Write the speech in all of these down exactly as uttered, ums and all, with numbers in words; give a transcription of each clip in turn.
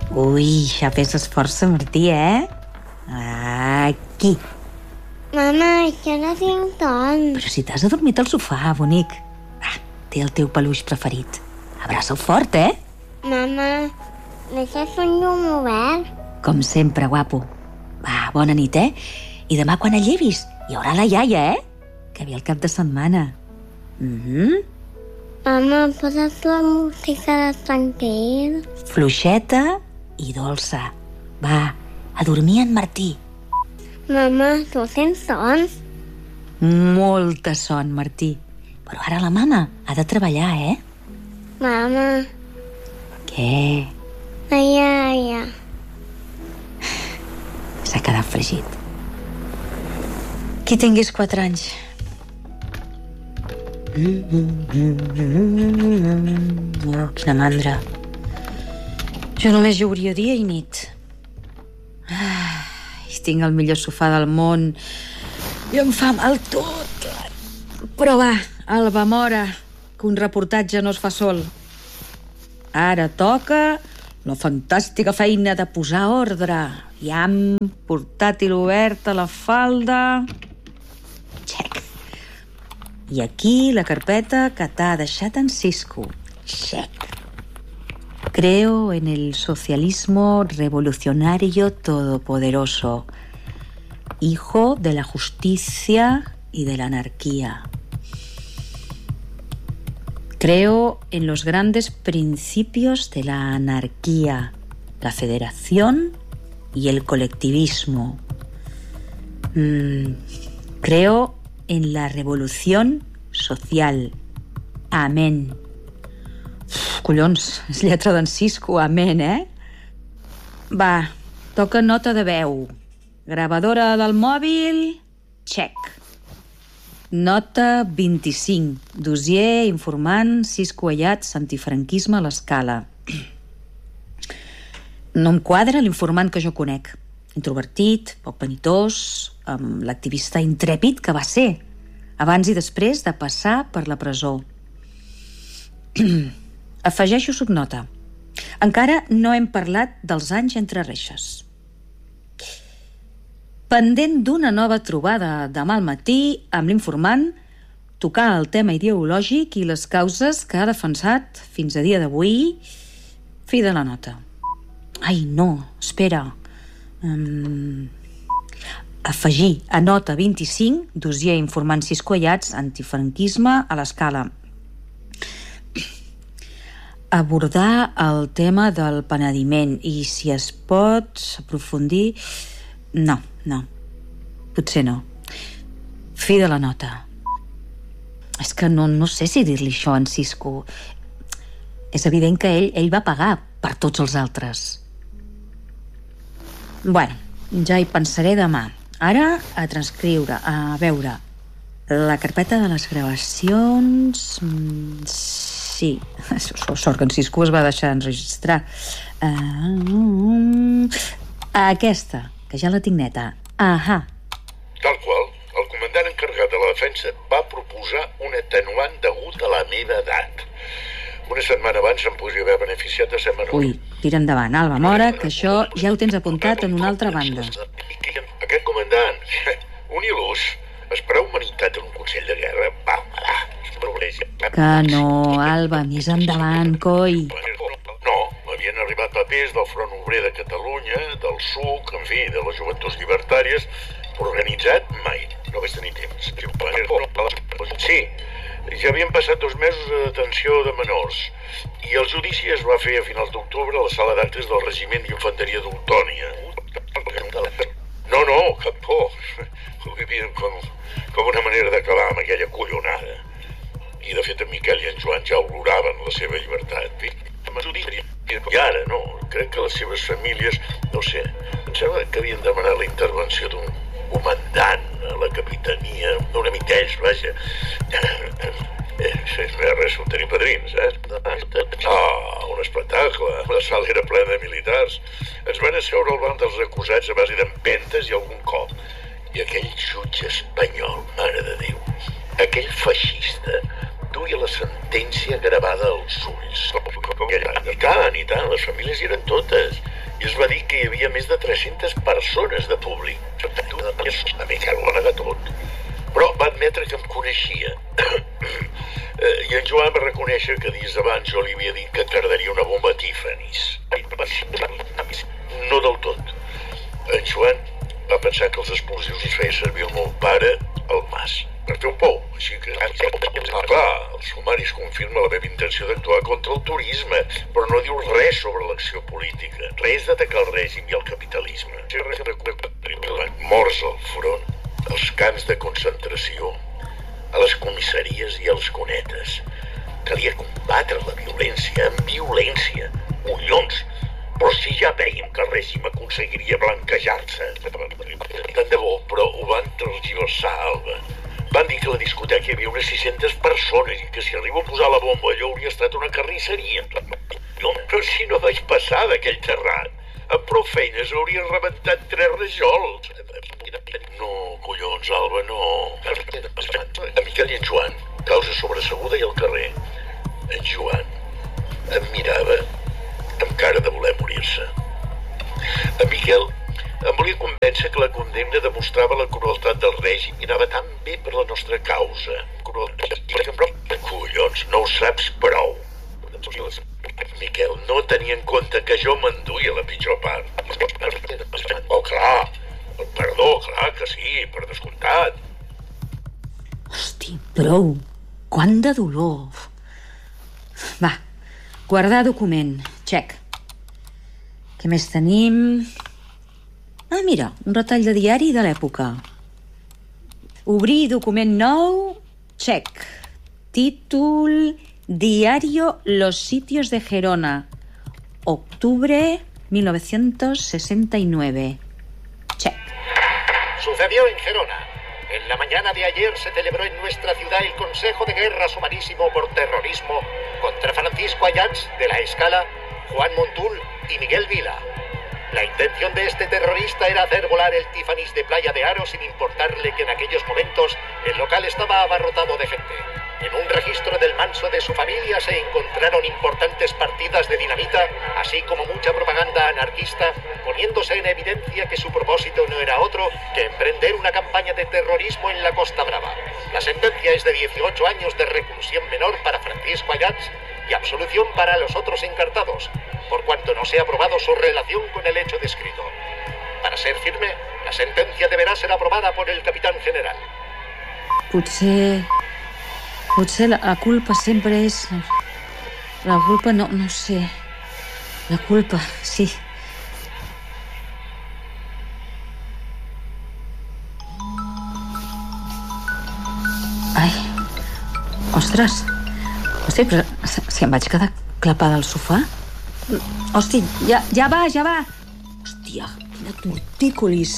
Ui, ja fes força, Martí, eh? Aquí. Mama, jo no tinc ton. Però si t'has adormit al sofà, bonic. Ah, té el teu peluix preferit. Abraça'l fort, eh? Mama, deixes un llum obert? Com sempre, guapo. Va, bona nit, eh? I demà quan et llevis hi haurà la iaia, eh? Que ve el cap de setmana. Mhm. Mama, poses la música de tranquil? Fluixeta i dolça. Va, a dormir en Martí. Mama, tu tens son? Molta son, Martí. Però ara la mama ha de treballar, eh? Mama. Què? La iaia. S'ha quedat fregit. Qui tinguis quatre anys. Oh, quina mandra. Jo només jugaria dia i nit. Ah, tinc el millor sofà del món i em fa mal tot. Però va, Alba Mora, que un reportatge no es fa sol. Ara toca la fantàstica feina de posar ordre. Iam, portàtil obert a la falda. Check. I aquí la carpeta que t'ha deixat en Cisco. Check. Creo en el socialismo revolucionario todopoderoso, hijo de la justicia y de la anarquía. Creo en los grandes principios de la anarquía, la federación y el colectivismo. Mm, creo en la revolución social. Amén. Uf, collons, és lletra d'en Cisco, amén, eh? Va, toca nota de veu. Gravadora del mòbil, check. Nota vint-i-cinc. Dossier informant Cisco Ayats, antifranquisme a l'Escala. No em quadra l'informant que jo conec. Introvertit, poc penitós, amb l'activista intrèpid que va ser, abans i després de passar per la presó. Afegeixo subnota. Encara no hem parlat dels anys entre reixes. Pendent d'una nova trobada demà al matí amb l'informant, tocar el tema ideològic i les causes que ha defensat fins a dia d'avui. Fi de la nota. Ai, no, espera. Um, afegir a nota vint-i-cinc, dossier informant Cisco Ayats, antifranquisme a l'Escala. Abordar el tema del penediment i si es pot aprofundir... No, no, potser no. Fi de la nota. És que no, no sé si dir-li això a en Cisco. És evident que ell, ell va pagar per tots els altres. Bueno, ja hi pensaré demà. Ara a transcriure, a veure. La carpeta de les gravacions... Sí, sort que en Cisco es va deixar enregistrar. Uh, aquesta, que ja la tinc neta. Ahà. Tal qual, el comandant encarregat de la defensa va proposar un atenuant degut a la meva edat. Una setmana abans em podria haver beneficiat de ser menor. Ui, tira endavant, Alba Mora, que això ja ho tens apuntat en una altra banda. Aquest comandant, un il·lús, esperar humanitat en un consell de guerra, va, va, que no, Alba, més endavant, coi. No, m'havien arribat papers del Front Obrer de Catalunya, del S U C, en fi, de les Joventuts Llibertàries, però organitzat mai, no vaig tenir temps. Sí, ja havien passat dos mesos de detenció de menors i el judici es va fer a finals d'octubre a la sala d'actes del Regiment d'Infanteria d'Oltònia. No, no, cap por. Ho vivien com, com una manera d'acabar amb aquella collonada. I de fet en Miquel i en Joan ja oloraven la seva llibertat. I ara no, crec que les seves famílies, no sé, em sembla que havien demanat la intervenció d'un comandant a la capitania, un amic d'ells, vaja. Res, són tenir padrins, eh? Ah, un espectacle. La sala era plena de militars. Ens van asseure al banc dels acusats a base d'empentes i algun cop. I aquell jutge espanyol, mare de Déu, aquell feixista, duia la sentència gravada als ulls. I tant, i tant, les famílies hi eren totes. i es va dir que hi havia més de tres-centes persones de públic. A Miquel ho va negar tot, però va admetre que em coneixia. I en Joan va reconèixer que dies abans jo li havia dit que tardaria una bomba Tiffany's. No del tot. En Joan va pensar que els explosius els feia servir el meu pare, el Mas, per fer un pou. Així que, ah, clar, el sumari confirma la meva intenció d'actuar contra el turisme, però no diu res sobre l'acció política, res d'atacar el règim i el capitalisme. Morts al front, als camps de concentració, a les comissaries i als cunetes. Calia combatre la violència amb violència, collons. Però si ja veiem que el règim aconseguiria blanquejar-se. Tant de bo, però ho van tergiversar, Alba. Van dir que a la discoteca hi havia unes sis-centes persones i que si arribo a posar la bomba allò hauria estat una carnisseria. Però si no vaig passar d'aquell terrat, amb prou feines hauria rebentat tres rajols. No, collons, Alba, no. En Miquel i en Joan, causa sobreseguda i al carrer. En Joan em mirava amb cara de voler morir-se. En Miquel em volia convèncer que la condemna demostrava la crueltat del règim i anava tan bé per la nostra causa. Collons, no ho saps prou. Miquel, no tenia en compte que jo m'enduia la pitjor part. Oh, clar, el perdó, clar que sí, per descomptat. Hosti, prou. Quant de dolor. Va, guardar document. Check. Què més tenim? Ah, mira, un retall de diari de l'època. Obrir document nou. Check. Títol: Diario Los Sitios de Gerona. Octubre mil novecientos sesenta y nueve. Check. Sucedió en Gerona. En la mañana de ayer se celebró en nuestra ciudad el Consejo de Guerra Sumarísimo por Terrorismo contra Francisco Ayats de la Escala, Juan Montul y Miguel Vila. La intención de este terrorista era hacer volar el Tiffany's de Playa de Aro sin importarle que en aquellos momentos el local estaba abarrotado de gente. En un registro del manso de su familia se encontraron importantes partidas de dinamita, así como mucha propaganda anarquista, poniéndose en evidencia que su propósito no era otro que emprender una campaña de terrorismo en la Costa Brava. La sentencia es de dieciocho años de reclusión menor para Francisco Ayats y absolución para los otros encartados, por cuanto no se ha probado su relación con el hecho descrito. Para ser firme, la sentencia deberá ser aprobada por el capitán general. Potser... Potser la, la culpa sempre és... La culpa no, no sé... La culpa, sí. Ai... Ostres... Hosti, però si em vaig quedar clapada al sofà? Hosti, ja, ja va, ja va! Hòstia, quina tortícolis!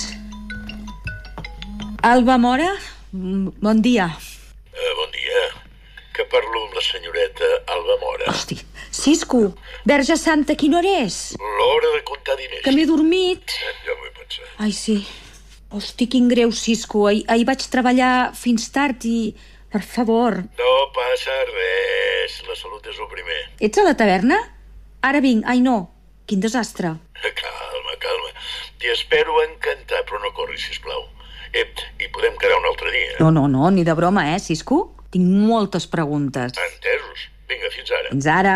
Alba Mora, bon dia. Uh, bon dia. Que parlo amb la senyoreta Alba Mora. Hosti, Cisco, Verge Santa, quina hora és? L'hora de comptar diners. Que m'he dormit. Eh, ja m'ho he pensat. Ai, sí. Hosti, quin greu, Cisco. Ahir, ahir vaig treballar fins tard i... Per favor. No passa res. La salut és el primer. Ets a la taverna? Ara vinc. Ai, no. Quin desastre. Calma, calma. T'hi espero encantat, però no corris, sisplau. Eh, i podem quedar un altre dia. No, no, no, ni de broma, eh, Cisco? Tinc moltes preguntes. Entesos. Vinga, fins ara. Fins ara.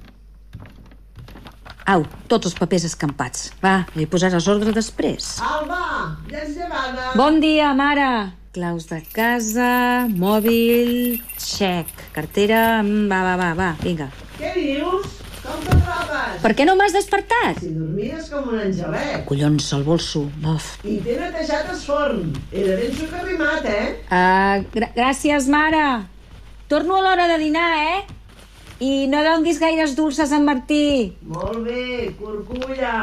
Au, tots els papers escampats. Va, li posaràs ordre després. Alba, ja és llevada. Bon dia, mare. Claus de casa, mòbil, xec, cartera... Va, va, va, va, vinga. Què dius? Com te trobes? Per què no m'has despertat? Si dormies com un angelet. Collons, el bolso. Uf. I t'he netejat el forn. Era ben socarrimat, eh? Uh, gr gràcies, mare. Torno a l'hora de dinar, eh? I no donguis gaires dulces a en Martí. Molt bé, curculla.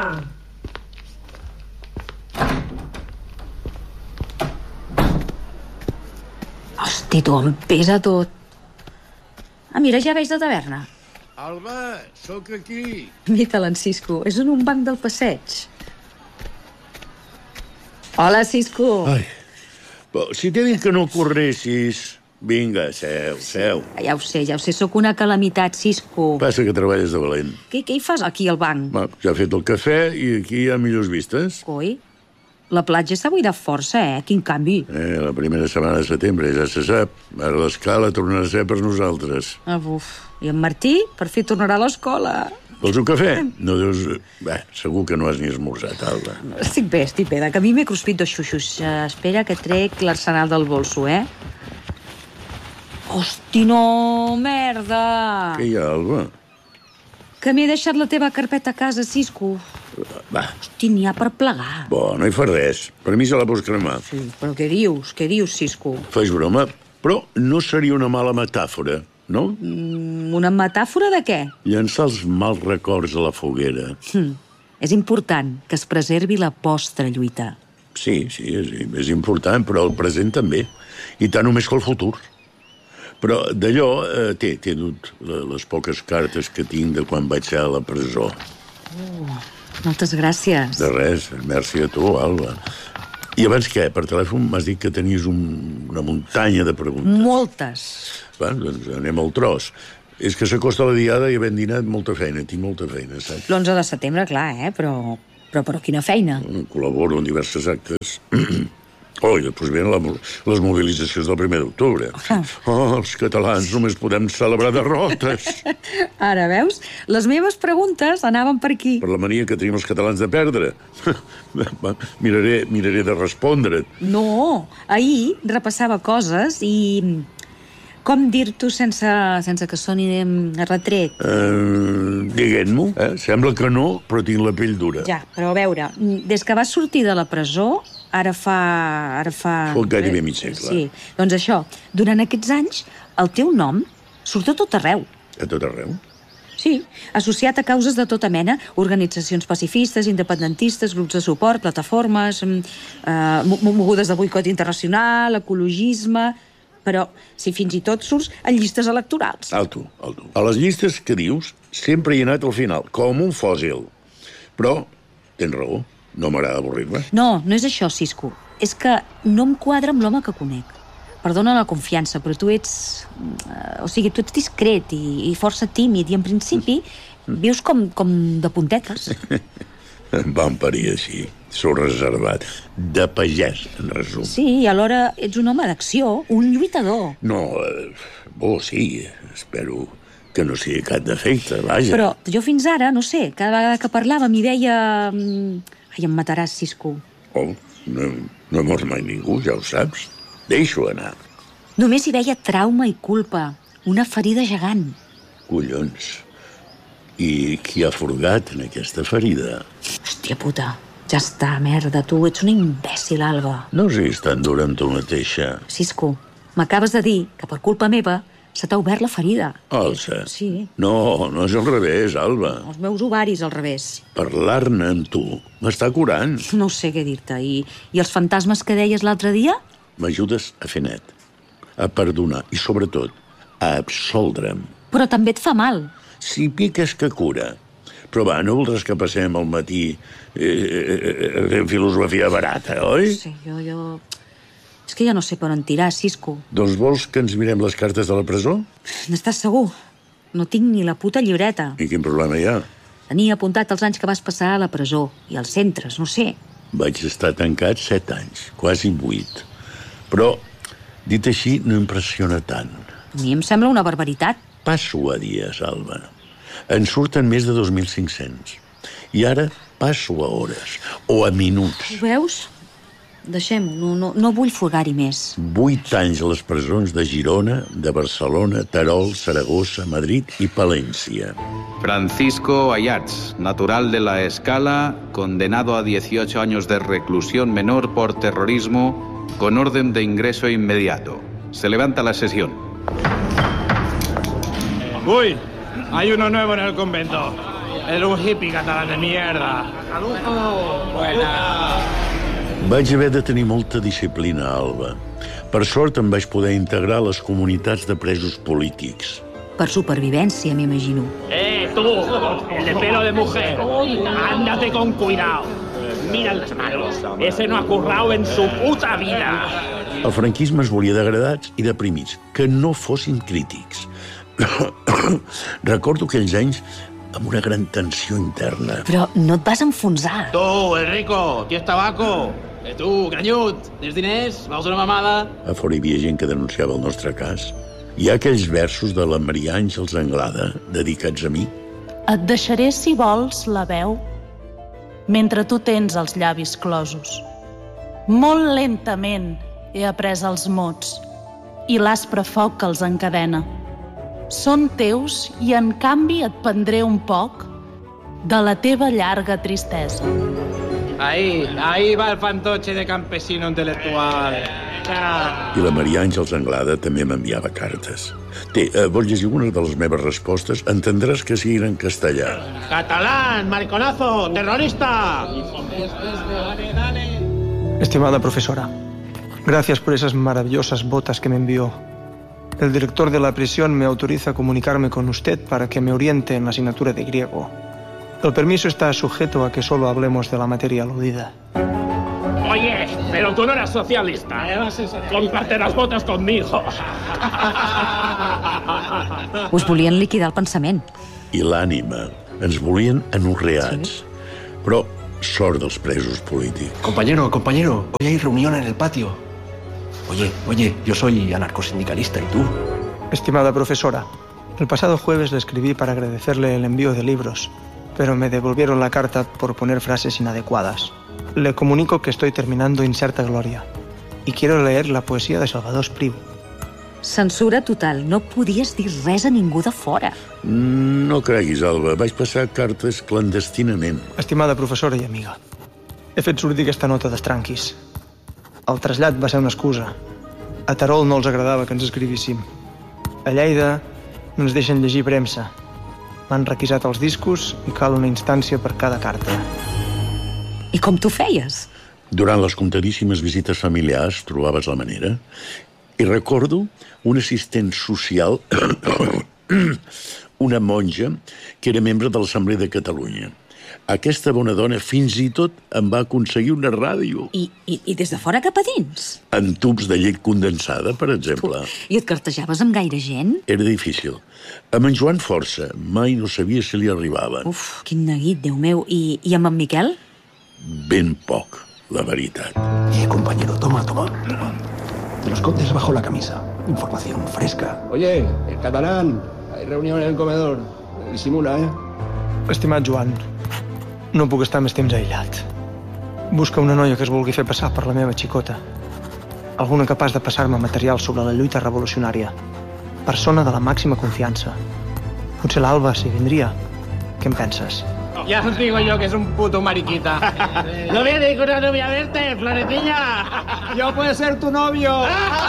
Hosti, tu, em pesa tot. Ah, mira, ja veig la taverna. Alba, sóc aquí. Mira-te'l, en Cisco. És en un banc del passeig. Hola, Cisco. Ai, però si t'he dit que no corressis... Vinga, seu, seu. Ja ho sé, ja ho sé, sóc una calamitat, Cisco. Passa que treballes de valent. Què, què hi fas aquí al banc? Va, ja he fet el cafè i aquí hi ha millors vistes. Coi, la platja s'ha buidat força, eh? Quin canvi. Eh, la primera setmana de setembre, ja se sap. Ara l'escala tornarà a ser per nosaltres. Ah, buf. I en Martí, per fi tornarà a l'escola. Vols un cafè? No deus... Bé, segur que no has ni esmorzat, Alba. Estic bé, estic bé. De camí m'he cruspit dos xuxos. Uh, espera que trec l'arsenal del bolso, eh? Hosti, no, merda! Què hi ha, Alba? Que m'he deixat la teva carpeta a casa, Cisco. Va. Hosti, n'hi ha per plegar. Bo, no hi fa res. Per mi se la pots cremar. Sí, però què dius? Què dius, Cisco? Fas broma, però no seria una mala metàfora, no? Mm, una metàfora de què? Llançar els mals records a la foguera. Hm. És important que es preservi la postra-lluita. Sí, sí, és, és important, però el present també. I tant o més que el futur. Però d'allò eh, té, té dut les poques cartes que tinc de quan vaig ser a la presó. Oh, moltes gràcies. De res, merci a tu, Alba. I abans què? Per telèfon m'has dit que tenies un, una muntanya de preguntes. Moltes. Va, doncs anem al tros. És que s'acosta la diada i havent dinat molta feina, tinc molta feina, saps? L'onze de setembre, clar, eh? Però, però, però quina feina. Col·laboro en diverses actes. Oh, i després venen la, les mobilitzacions del primer d'octubre. Oh, els catalans només podem celebrar derrotes. Ara, veus? Les meves preguntes anaven per aquí. Per la mania que tenim els catalans de perdre. miraré, miraré de respondre't. No, ahir repassava coses i... Com dir-t'ho sense, sense que soni retret? Uh, Diguem-m'ho. Eh? Sembla que no, però tinc la pell dura. Ja, però a veure, des que vas sortir de la presó, ara fa... Ara fa... Fot gairebé mig segle. Sí, doncs això, durant aquests anys, el teu nom surt a tot arreu. A tot arreu? Sí, associat a causes de tota mena, organitzacions pacifistes, independentistes, grups de suport, plataformes, eh, mogudes de boicot internacional, ecologisme... Però si fins i tot surts en llistes electorals. Alto, alto. A les llistes que dius sempre hi he anat al final, com un fòssil. Però tens raó, no m'agrada avorrir-me. No, no és això, Cisco. És que no em quadra amb l'home que conec. Perdona la confiança, però tu ets... Uh, o sigui, tu ets discret i, i força tímid i en principi vius com, com de puntetes. Em van parir així. Sóc reservat. De pagès, en resum. Sí, i alhora ets un home d'acció, un lluitador. No, eh, bo, sí. Espero que no sigui cap defecte, vaja. Però jo fins ara, no sé, cada vegada que parlàvem hi veia... Ai, em mataràs, Cisco. Oh, no, no he mort mai ningú, ja ho saps. Deixo anar. Només hi veia trauma i culpa. Una ferida gegant. Collons. I qui ha furgat en aquesta ferida? Hòstia puta. Ja està, merda, tu ets una imbècil, Alba. No siguis tan dura amb tu mateixa. Cisco, m'acabes de dir que per culpa meva se t'ha obert la ferida. Alça. Sí. No, no és al revés, Alba. Els meus ovaris al revés. Parlar-ne amb tu m'està curant. No sé què dir-te. I, I els fantasmes que deies l'altre dia? M'ajudes a fer net, a perdonar i, sobretot, a absoldre'm. Però també et fa mal. Si piques que cura. Però va, no voldràs que passem al matí eh, eh, fent filosofia barata, oi? Sí, jo, jo... És que ja no sé per on tirar, Cisco. Doncs vols que ens mirem les cartes de la presó? N'estàs segur? No tinc ni la puta llibreta. I quin problema hi ha? Tenia apuntat els anys que vas passar a la presó i als centres, no sé. Vaig estar tancat set anys, quasi vuit. Però, dit així, no impressiona tant. A mi em sembla una barbaritat. Passo a dies, Alba. En surten més de dos mil cinc-cents. I ara passo a hores, o a minuts. Ho veus? Deixem-ho, no, no, no vull furgar-hi més. Vuit anys a les presons de Girona, de Barcelona, Terol, Saragossa, Madrid i Palència. Francisco Ayats, natural de La Escala, condenado a dieciocho años de reclusión menor por terrorismo, con orden de ingreso inmediato. Se levanta la sesión. Uy, hay uno nuevo en el convento. Es un hippie catalán de mierda. Buena. Vaig haver de tenir molta disciplina, Alba. Per sort em vaig poder integrar a les comunitats de presos polítics. Per supervivència, m'imagino. Eh, tú, el de pelo de mujer. Ándate con cuidado. miran las manos. Ese no ha currado en su puta vida. El franquisme es volia degradats i deprimits, que no fossin crítics. Recordo aquells anys amb una gran tensió interna. Però no et vas enfonsar. Tu, Enrico, qui és tabaco? Eh, tu, granyut, tens diners? Vols una mamada? A fora hi havia gent que denunciava el nostre cas. Hi ha aquells versos de la Maria Àngels Anglada dedicats a mi. Et deixaré, si vols, la veu, mentre tu tens els llavis closos. Molt lentament he après els mots i l'aspre foc que els encadena. Són teus i, en canvi, et prendré un poc de la teva llarga tristesa. Ahí, ahí va el fantoche de campesino intelectual. I la Maria Àngels Anglada també m'enviava cartes. Té, eh, vols llegir una de les meves respostes? Entendràs que siguin en castellà. ¡Catalán, mariconazo, terrorista! Estimada profesora, gracias por esas maravillosas botas que me envió. El director de la prisión me autoriza a comunicarme con usted para que me oriente en la asignatura de griego. El permiso está sujeto a que solo hablemos de la materia aludida. Oye, pero tú no eras socialista. Comparte las botas conmigo. Us volien liquidar el pensament. I l'ànima. Ens volien anorreats. Sí. Però sort dels presos polítics. Compañero, compañero, hoy hay reunión en el patio. Oye, oye, yo soy anarcosindicalista, ¿y tú? Estimada profesora, el pasado jueves le escribí para agradecerle el envío de libros, pero me devolvieron la carta por poner frases inadecuadas. Le comunico que estoy terminando Incerta Gloria y quiero leer la poesía de Salvador Espriu. Censura total. No podies dir res a ningú de fora. No creguis, Alba. Vaig passar cartes clandestinament. Estimada professora i amiga, he fet sortir aquesta nota d'estranquis. El trasllat va ser una excusa. A Terol no els agradava que ens escrivíssim. A Lleida no ens deixen llegir premsa. M'han requisat els discos i cal una instància per cada carta. I com t'ho feies? Durant les comptadíssimes visites familiars trobaves la manera. I recordo un assistent social, una monja, que era membre de l'Assemblea de Catalunya. Aquesta bona dona fins i tot em va aconseguir una ràdio. I, i, i des de fora cap a dins? En tubs de llet condensada, per exemple. I et cartejaves amb gaire gent? Era difícil. Amb en Joan força, mai no sabia si li arribaven. Uf, quin neguit, Déu meu. I, i amb en Miquel? Ben poc, la veritat. Eh, compañero, toma, toma. Te lo escondes bajo la camisa. Información fresca. Oye, el catalán, hay reunión en el comedor. Disimula, eh? Estimat Joan, no puc estar més temps aïllat. Busca una noia que es vulgui fer passar per la meva xicota. Alguna capaç de passar-me material sobre la lluita revolucionària. Persona de la màxima confiança. Potser l'Alba s'hi vindria. Què en penses? Ya os digo yo que es un puto mariquita. No viene con una novia a verte, florecilla. Yo puedo ser tu novio.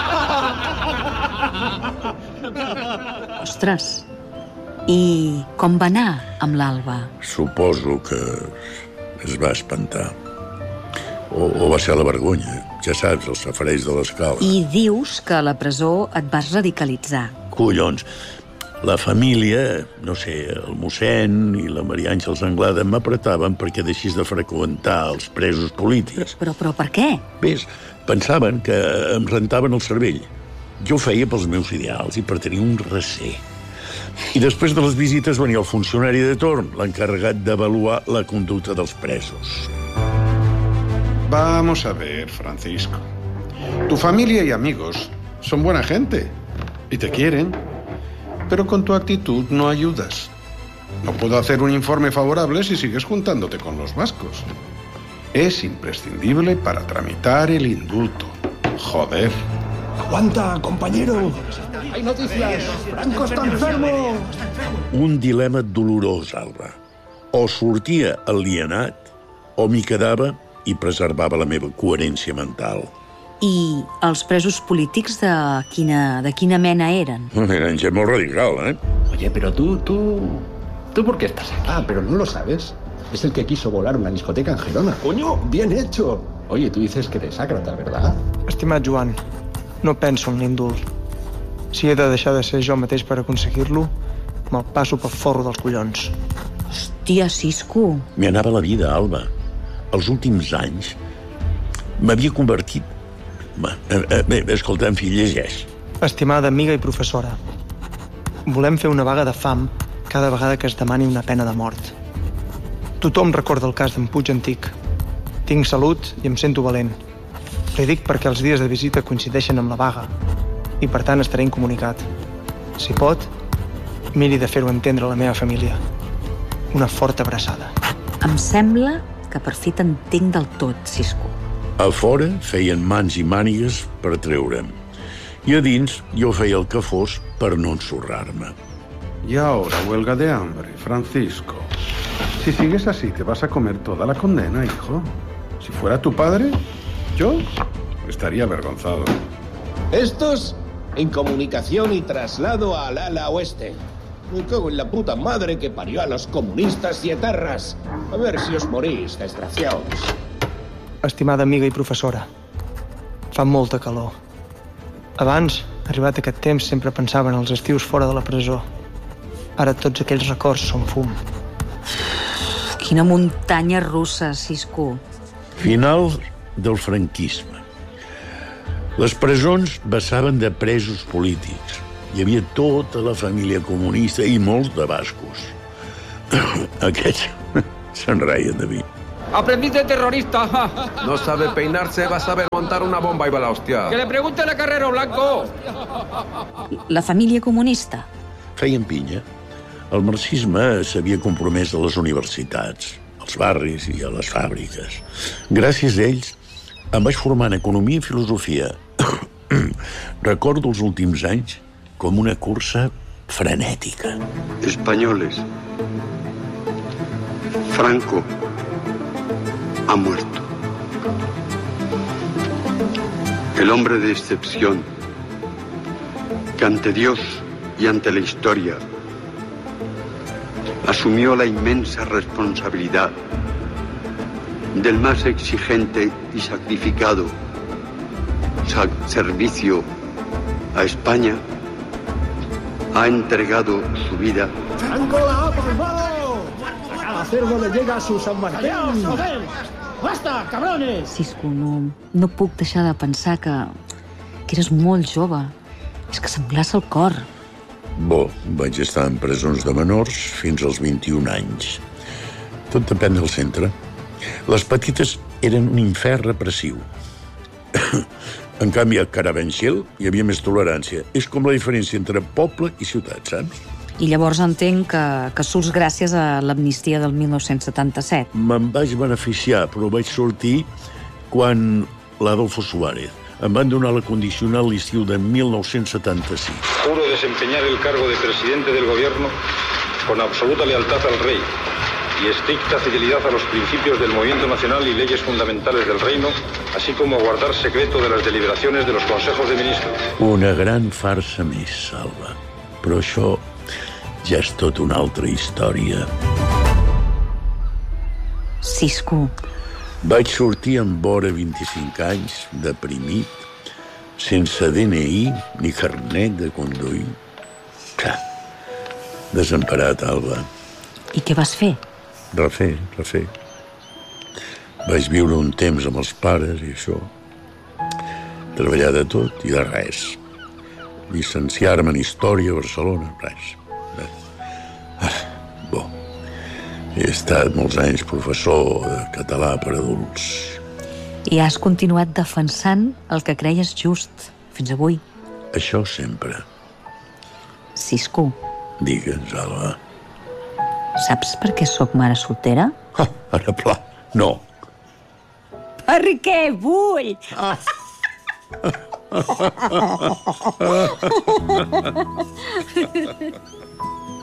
Ostres, i com va anar amb l'Alba? Suposo que es va espantar. O, o va ser la vergonya. Ja saps, els safareig de l'escala. I dius que a la presó et vas radicalitzar. Collons. La família, no sé, el mossèn i la Maria Àngels Anglada m'apretaven perquè deixis de freqüentar els presos polítics. Però, però per què? Ves, pensaven que em rentaven el cervell. Jo ho feia pels meus ideals i per tenir un recer. I després de les visites venia el funcionari de torn, l'encarregat d'avaluar la conducta dels presos. Vamos a ver, Francisco. Tu familia y amigos son buena gente y te quieren. Pero con tu actitud no ayudas. No puedo hacer un informe favorable si sigues juntándote con los vascos. Es imprescindible para tramitar el indulto. Joder. ¡Aguanta, compañero! ¡Hay noticias! ¡Franco está enfermo! Un dilema dolorós, Alba. O sortia alienat, o m'hi quedava i preservava la meva coherència mental. I els presos polítics de quina, de quina mena eren? Eren gent molt radical, ¿eh? Oye, pero tú, tú... ¿Tú por qué estás aquí? Ah, pero no lo sabes. Es el que quiso volar una discoteca en Gerona. ¡Coño! ¡Bien hecho! Oye, tú dices que eres sàcrata, ¿verdad? Estimat Joan, no penso en l'indult. Si he de deixar de ser jo mateix per aconseguir-lo, me'l passo pel forro dels collons. Hòstia, Cisco. M'hi anava la vida, Alba. els últims anys m'havia convertit... Escolta, en fi, llegeix. Estimada amiga i professora, volem fer una vaga de fam cada vegada que es demani una pena de mort. Tothom recorda el cas d'en Puig Antic. Tinc salut i em sento valent. Li dic perquè els dies de visita coincideixen amb la vaga i, per tant, estaré incomunicat. Si pot, miri de fer-ho entendre a la meva família. Una forta abraçada. Em sembla que per fi t'entenc del tot, Cisco. A fora feien mans i mànigues per treure'm. I a dins jo feia el que fos per no ensorrar-me. Y ahora huelga de hambre, Francisco. Si sigues así, te vas a comer toda la condena, hijo. Si fuera tu padre, yo estaría avergonzado. Estos en comunicación y traslado al ala oeste. Me cago en la puta madre que parió a los comunistas y etarras. A ver si os morís, desgraciados. Estimada amiga i professora, fa molta calor. Abans, arribat aquest temps, sempre pensava en els estius fora de la presó. Ara tots aquells records són fum. Quina muntanya russa, Cisco. Final del franquisme. Les presons vessaven de presos polítics. Hi havia tota la família comunista i molts de bascos. Aquests se'n reien de mi. Aprendiz de terrorista. No sabe peinarse, va a saber montar una bomba y va la hostia. Que le pregunte a Carrero Blanco. La família comunista. Feien pinya. El marxisme s'havia compromès a les universitats, als barris i a les fàbriques. Gràcies a ells em vaig formar en economia i filosofia. Recordo els últims anys com una cursa frenètica. Españoles. Franco ha muerto. El hombre de excepción que ante Dios y ante la historia asumió la inmensa responsabilidad del más exigente y sacrificado servicio a España, ha entregado su vida. ¡Franco la ha palmado! A cada cerdo le llega su San Martín. ¡Joder! ¡Basta, cabrones! Cisco, no, no puc deixar de pensar que, que eres molt jove. És que se'm glaça el cor. Bo, vaig estar en presons de menors fins als vint-i-un anys. Tot depèn del centre. Les petites eren un infern repressiu. En canvi, a Carabanchel hi havia més tolerància. És com la diferència entre poble i ciutat, saps? I llavors entenc que, que surts gràcies a l'amnistia del mil nou-cents setanta-set. Me'n vaig beneficiar, però vaig sortir quan l'Adolfo Suárez em van donar la condicional l'estiu de mil nou-cents setanta-sis. Juro desempeñar el cargo de presidente del gobierno con absoluta lealtad al rey y estricta fidelidad a los principios del movimiento nacional y leyes fundamentales del reino, así como guardar secreto de las deliberaciones de los consejos de ministros. Una gran farsa més, Salva. Però això ja és tot una altra història. Cisco. Vaig sortir amb vora vint-i-cinc anys, deprimit, sense D N I ni carnet de conduir. Clar, desemparat, Alba. I què vas fer? Refer, refer. Vaig viure un temps amb els pares i això. Treballar de tot i de res. Llicenciar-me en Història a Barcelona, res. Bo, he estat molts anys professor de català per adults. I has continuat defensant el que creies just fins avui. Això sempre. Cisco. Digues, Alba. Saps per què sóc mare soltera? Ah, ara, pla, no. Perquè vull! Ah.